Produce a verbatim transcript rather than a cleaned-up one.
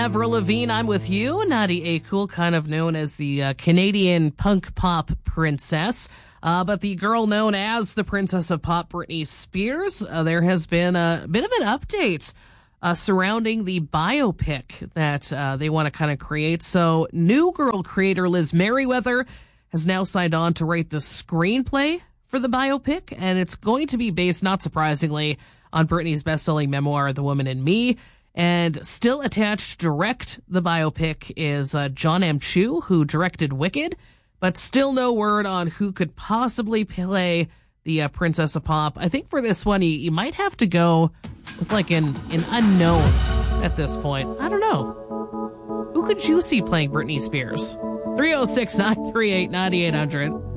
Avril Lavigne, I'm with you. Nadia A. Cool, kind of known as the uh, Canadian punk pop princess. Uh, but the girl known as the Princess of Pop, Britney Spears, uh, there has been a bit of an update uh, surrounding the biopic that uh, they want to kind of create. So New Girl creator Liz Merriweather has now signed on to write the screenplay for the biopic, and it's going to be based, not surprisingly, on Britney's best-selling memoir, The Woman in Me. And still attached to direct the biopic is uh, John M. Chu, who directed Wicked, but still no word on who could possibly play the uh, Princess of Pop. I think for this one, you, you might have to go with like an, an unknown at this point. I don't know. Who could you see playing Britney Spears? three oh six, nine three eight, nine eight hundred.